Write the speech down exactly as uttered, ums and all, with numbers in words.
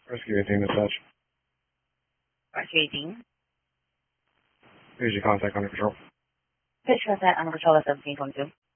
Rescue eighteen, dispatch. Rescue eighteen. Here's your contact under control. Pitch contact under control at seventeen twenty-two.